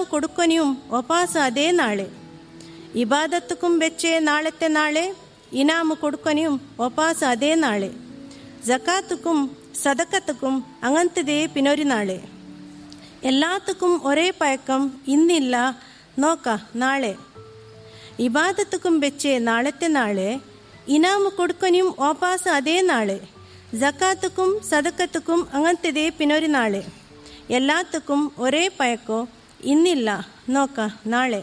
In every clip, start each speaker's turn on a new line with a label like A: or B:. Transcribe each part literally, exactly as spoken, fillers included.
A: കൊടുക്കനിയും ഒപ്പാസ അതേ നാളെ. ഇബാദത്തുക്കും വെച്ചേ നാളത്തെ നാളെ ഇനാമ് കൊടുക്കനിയും ഒപ്പാസ അതേ നാളെ. ജക്കാത്തുക്കും സദക്കത്തുക്കും അങ്ങനത്തതേ പിന്നൊരു നാളെ. എല്ലാത്തുക്കും ഒരേ പഴക്കം ഇന്നില്ല നോക്ക നാളെ. ഇബാദത്തുക്കും വെച്ചേ നാളത്തെ നാളെ ഇനാമ് കൊടുക്കനിയും ഓപ്പാസ അതേ നാളെ. ജക്കാത്തുക്കും സദക്കത്തുക്കും അങ്ങനത്തതേ പിന്നൊരു നാളെ. എല്ലാത്തുക്കും ഒരേ പഴക്കോ ഇന്നില്ല നോക്ക നാളെ.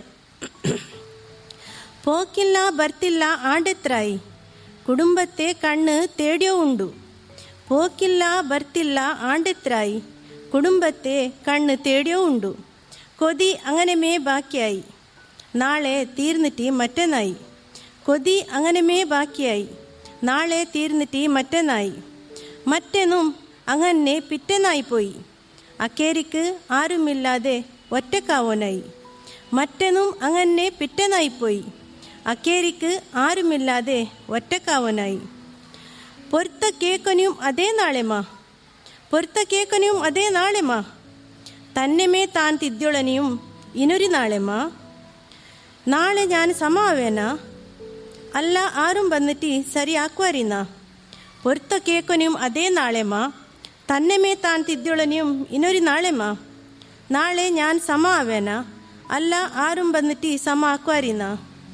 A: പോക്കില്ല ಬರ್ತಿಲ್ಲ ആണ്ടെത്രായി കുടുംബത്തെ കണ്ണ് തേടിയോ ഉണ്ടു. പോക്കില്ല ಬರ್ತಿಲ್ಲ ആണ്ടെത്രായി കുടുംബത്തെ കണ്ണ് തേടിയോ ഉണ്ടു. കൊതി അങ്ങനെ മേ ബാക്കിയായി നാളെ തീർന്നിട്ട് മറ്റന്നായി. കൊതി അങ്ങനെ മേ ബാക്കിയായി നാളെ തീർന്നിട്ട് മറ്റന്നായി. മറ്റെന്നും അങ്ങനെ പിറ്റേന്നായി പോയി അക്കേരിക്ക് ആരുമില്ലാതെ ഒറ്റക്കാവനായി. മറ്റെന്നും അങ്ങനെ പിറ്റേന്നായിപ്പോയി അക്കേരിക്ക് ആരുമില്ലാതെ ഒറ്റക്കാവനായി. പൊരുത്ത കേക്കനിയും അതേ നാളെമാ പൊരുത്ത കേക്കനിയും അതേ നാളെമാ. തന്നെമേ താൻ തിദ്യൊളനിയും ഇനൊരു നാളെമാ. നാളെ ഞാൻ സമ ആവേനാ അല്ല ആരും വന്നിട്ട് സരിയാക്കുവാരിന്നാ. പൊരുത്ത കേക്കനിയും അതേ നാളെമാ. തന്നെമേ താൻ തിദ്യൊളനിയും ഇനൊരു നാളെമാ. നാളെ ഞാൻ സമ ആവേനാ അല്ല ആരും വന്നിട്ട് സമ ആക്കുവാരിന്നാ.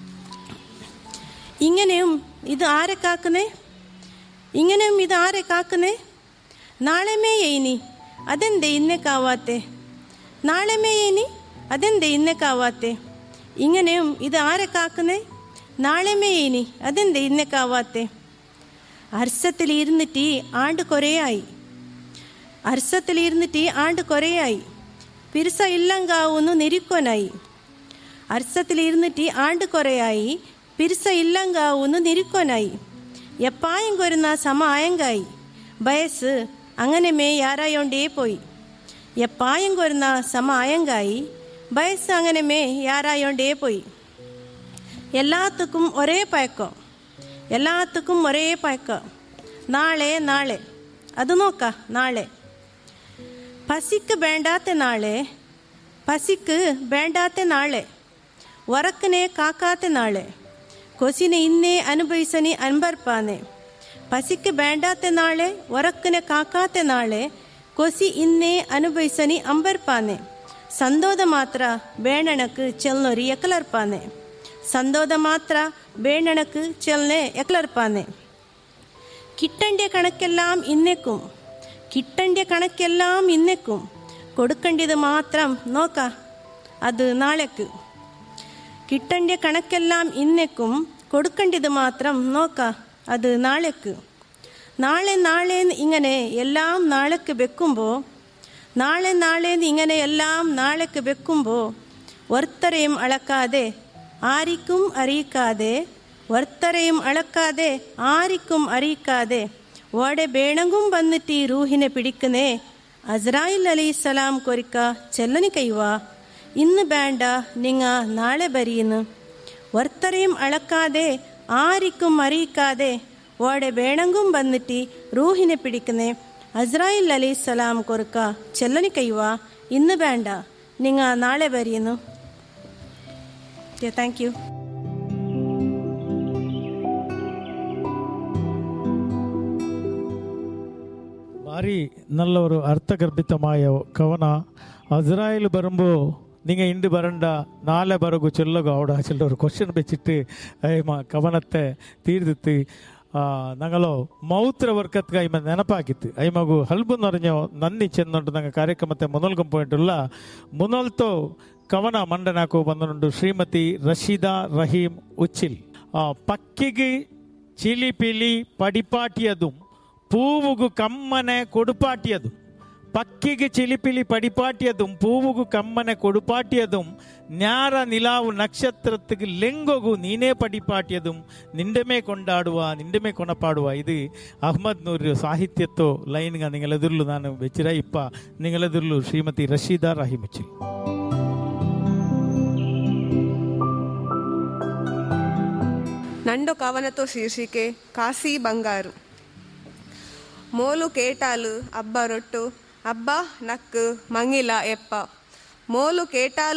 A: ഇങ്ങനെയും ഇത് ആരെ കാക്കുന്നേ ഇങ്ങനെയും ഇത് ആരെ കാക്കുന്നേ. നാളെ മേ ഏനി അതെന്തേ ഇന്നേക്കാവാത്തെ. നാളെ മേ ഏനി അതെന്തേ ഇന്നേക്കാവാത്തെ. ഇങ്ങനെയും ഇത് ആരെ കാക്കുന്നേ. നാളെ മേ ഏനി അതെന്തേ ഇന്നേക്കാവാത്തെ. അർസത്തിലിരുന്നിട്ട് ആണ്ട് കുറേയായി അർസത്തിലിരുന്നിട്ട് ആണ്ട് കുറേയായി പിരിസ ഇല്ലങ്കാവുന്നു നിരിക്കൊനായി. അർസത്തിലിരുന്നിട്ട് ആണ്ട് കുറേയായി പിരിസ ഇല്ലങ്കാവുന്നു നിരിക്കൊനായി. എപ്പായും കൊരുന്ന സമ ആയങ്കായി വയസ്സ് അങ്ങനെ മേ യാരായോണ്ടേ പോയി. എപ്പായും കൊരുന്ന സമ ആയങ്കായി വയസ്സ് അങ്ങനെ മേ യാരായോണ്ടേ പോയി. എല്ലാത്തുക്കും ഒരേ പഴക്കം എല്ലാത്തുക്കും ഒരേ പഴക്കം. നാളെ നാളെ അത് നോക്ക നാളെ. പസിക്ക് വേണ്ടാത്ത നാളെ പസിക്ക് വേണ്ടാത്ത നാളെ. ഉറക്കിനെ കാക്കാത്ത നാളെ കൊസിനെ ഇന്നേ അനുഭവിസനി അൻപർപ്പാനെ. പസിക്ക് വേണ്ടാത്ത നാളെ ഉറക്കിനെ കാക്കാത്ത നാളെ കൊസി ഇന്നേ അനുഭവിസനി അമ്പർപ്പാനെ. സന്തോഷ മാത്ര വേണണക്ക് ചെൽനൊരി എക്കലർപ്പാനെ. സന്തോഷ മാത്ര വേണണക്ക് ചെൽനെ എക്കലർപ്പാനെ. കിട്ടണ്ട കണക്കെല്ലാം ഇന്നേക്കും കിട്ടണ്ട കണക്കെല്ലാം ഇന്നേക്കും. കൊടുക്കേണ്ടത് മാത്രം നോക്ക അത് നാളേക്ക്. കിട്ടണ്ട കണക്കെല്ലാം ഇന്നേക്കും കൊടുക്കേണ്ടത് മാത്രം നോക്ക അത് നാളേക്ക്. നാളെ നാളേന്ന് ഇങ്ങനെ എല്ലാം നാളേക്ക് വെക്കുമ്പോൾ നാളെ നാളേന്ന് ഇങ്ങനെ എല്ലാം നാളേക്ക് വെക്കുമ്പോൾ ഒർത്തരെയും അളക്കാതെ ആരിക്കും അറിയിക്കാതെ ഒർത്തരെയും അളക്കാതെ ആരിക്കും അറിയിക്കാതെ ഓടെ വേണങ്കും വന്നിട്ട് ഈ റൂഹിനെ പിടിക്കുന്നേ. അസ്രായിൽ അലൈഹിസ്സലാം കൊരിക്ക ചെല്ലനി കൈവാ ഇന്ന് വേണ്ട നിങ്ങ നാളെ ബരിയെന്ന്. ഒർത്തരെയും അളക്കാതെ ആരിക്കും അറിയിക്കാതെ ഓടെ വേണങ്കും വന്നിട്ട് റൂഹിനെ പിടിക്കുന്നേ. അസ്രായിൽ അലൈഹിസ്സലാം കൊറുക്ക ചെല്ലനി കൈവാ ഇന്ന് വേണ്ട നിങ്ങ നാളെ ബരിയെന്നു. Thank you.
B: ಭಾರಿ നല്ല ഒരു അർത്ഥഗർഭിതമായ കവന. അസ്രായേൽ വരുമ്പോൾ നിങ്ങൾ ഇണ്ട് വരണ്ട നാളെ ಬರಗು ಚೆಲ್ಲಗು അവിടെ ചെല്ല ഒരു ക്വസ്റ്റ്യൻ വെച്ചിട്ട് ಕವನത്തെ ತೀರ್ದಿತ್ತು. ഞങ്ങളോ മൗത്ര വർക്കത്ത് അയിമ ನೆನಪಾಗಿತ್ತು. ಅಯ್ಮಗು ಹಲ್ಬು ನಿറഞ്ഞೋ ನನ್ನಿ ಚೆನ್ನೊಂಡು ನಂಗೆ ಕಾರ್ಯಕ್ರಮത്തെ ಮುನಲ್ಗಂ പോയിട്ടുള്ള മുനൽത്തോ കവന ಮಂಡನಾಕು ಬಂದನುಂಡು ಶ್ರೀಮತಿ ರಶೀದಾ ರಹೀಂ ಉಚ್ಚಿಲ್. ಪಕ್ಕಿಗೆ ಚಿಲಿ ಪಿಲಿ ಪಡಿಪಾಟಿಯದುಂ പൂവുകു കമ്മനെ കൊടുപ്പാട്ടിയതും. പക്കിക്ക് ചിലിപ്പിലി പടിപ്പാട്ടിയതും പൂവുകു കമ്മനെ കൊടുപ്പാട്ടിയതും ഞാറ നിലാവു നക്ഷത്രത്തിക്ക് ലെങ്കൊകു നീനേ പടിപ്പാട്ടിയതും നിന്റമേ കൊണ്ടാടുക നിന്റമേ കൊണപ്പാടുക. ഇത് അഹമ്മദ് നൂർ സാഹിത്യത്തോ ലൈൻಗ നിങ്ങളെതിരുള്ളു ನಾನು വെച്ചിರ ಇಪ್ಪ നിങ്ങളെതിരുള്ളു ಶ್ರೀಮತಿ ರಶೀದಾ ರಹೀಂ ಉಚ್ಚಿಲ್.
C: ನಂಡೋ ಕವನతో ಶೀರ್ಷಿಕೆ ಕಾಸಿ ಬಂಗಾರು. మోలు కేటాలు అబ్బ రొట్టు అబ్బా నక్కు మంగిల ఎప్ప. మోలు కేటాలు